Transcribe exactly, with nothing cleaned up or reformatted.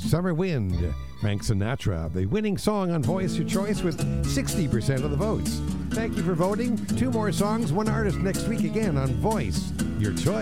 Summer Wind, Frank Sinatra, the winning song on Voice Your Choice with sixty percent of the votes. Thank you for voting. Two more songs, one artist next week again on Voice Your Choice.